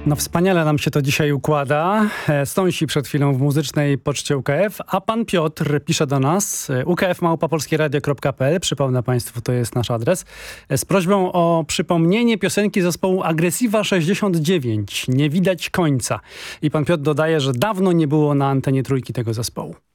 No wspaniale nam się to dzisiaj układa. Stąsi przed chwilą w muzycznej poczcie UKF, a pan Piotr pisze do nas ukf@polskieradio.pl. Przypomnę państwu, to jest nasz adres. Z prośbą o przypomnienie piosenki zespołu Agresywa 69. Nie widać końca. I pan Piotr dodaje, że dawno nie było na antenie Trójki tego zespołu.